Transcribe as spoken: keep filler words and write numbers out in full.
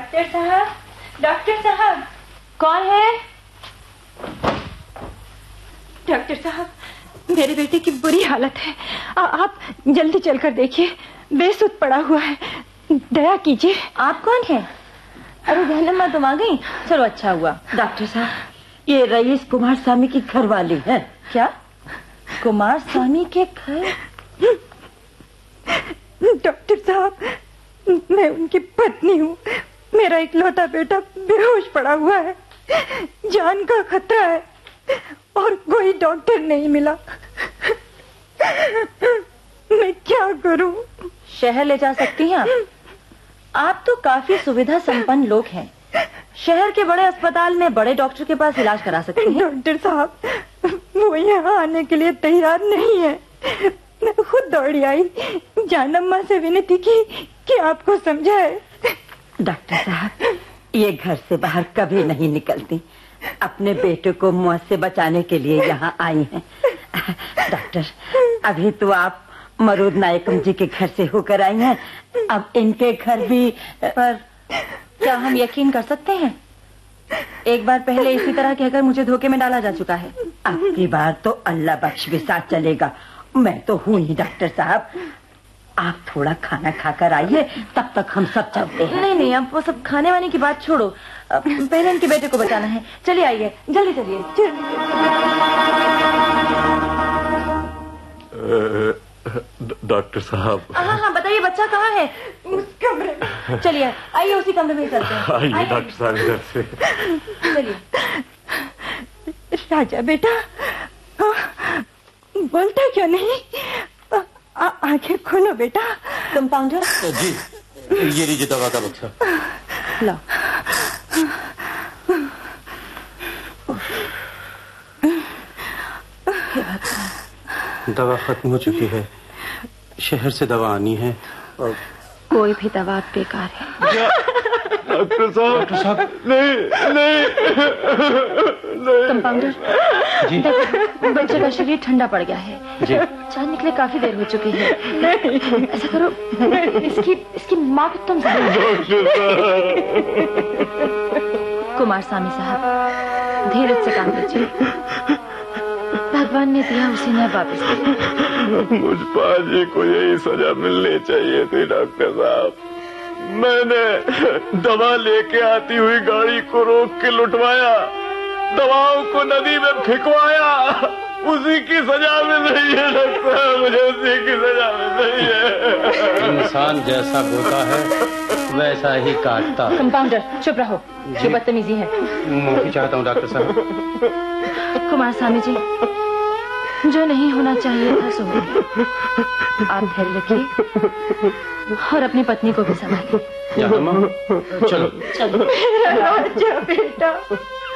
Doctor साहब, doctor साहब। कौन है? डॉक्टर साहब, मेरे बेटे की बुरी हालत है। आ, आप जल्दी चलकर देखिए, बेसुध पड़ा हुआ है, दया कीजिए। आप कौन है? अरे जहन्नम तुम आ गई, चलो अच्छा हुआ। डॉक्टर साहब, ये रईस कुमार स्वामी की घर वाली है। क्या? कुमार स्वामी के घर? डॉक्टर साहब, मैं उनकी पत्नी हूँ। मेरा इकलौता बेटा बेहोश पड़ा हुआ है, जान का खतरा है और कोई डॉक्टर नहीं मिला। मैं क्या करूं? शहर ले जा सकती हैं आप? आप तो काफी सुविधा संपन्न लोग हैं। शहर के बड़े अस्पताल में बड़े डॉक्टर के पास इलाज करा सकते हैं। डॉक्टर साहब, वो यहाँ आने के लिए तैयार नहीं है। मैं खुद दौड़ी आई, जानम्मा से विनती की कि आपको समझाए। डॉक्टर साहब, ये घर से बाहर कभी नहीं निकलती, अपने बेटे को मौत से बचाने के लिए यहाँ आई हैं। डॉक्टर, अभी तो आप मरूद नायकम जी के घर से होकर आई हैं, अब इनके घर भी। पर क्या हम यकीन कर सकते हैं? एक बार पहले इसी तरह कहकर मुझे धोखे में डाला जा चुका है। अब की बार तो अल्लाह बख्श भी साथ चलेगा। मैं तो हूँ ही डॉक्टर साहब। आप थोड़ा खाना खाकर आइए, तब तक हम सब चलते हैं। नहीं नहीं, अब वो सब खाने वाने की बात छोड़ो, पहले इनके बेटे को बचाना है। चलिए आइए, जल्दी चलिए। डॉक्टर साहब। हाँ हाँ बताइए, बच्चा कहाँ है? उस कमरे में। चलिए आइए, उसी कमरे में चलते हैं। आइए डॉक्टर साहब, इधर से चलिए। राजा बेटा, बोलता क्यों नहीं? आंखें खोलो बेटा। कंपाउंडर जी, ये लीजिए दवा का बक्सा। लो। दवा खत्म हो चुकी है, शहर से दवा आनी है और कोई भी दवा बेकार है। डॉक्टर साहब, डॉक्टर साहब, नहीं नहीं नहीं। कंपाउंडर जी, बच्चे का शरीर ठंडा पड़ गया है जी। चांद निकले काफी देर हो चुकी है। ऐसा करो, इसकी इसकी माँ को तुम डॉक्टर साहब। कुमार स्वामी साहब, धीरज से काम लीजिए। भगवान ने दिया, उसी ने वापस दिया। मुझ पाजी को यही सजा मिलनी चाहिए थी डॉक्टर साहब। मैंने दवा लेके आती हुई गाड़ी को रोक के लुटवाया, दवाओं को नदी में फेंकवाया, उसी की सजा मिल रही है डॉक्टर साहब, मुझे उसी की सजा मिल रही है। इंसान जैसा बोता है वैसा ही काटता। कंपाउंडर चुप रहो, ये बदतमीजी है। माफी चाहता हूँ डॉक्टर साहब। कुमार स्वामी जी, जो नहीं होना चाहिए था सो हो गया। आप धैर्य रखिए और अपनी पत्नी को भी संभालिए। चलो चलो। मेरा राजा बेटा।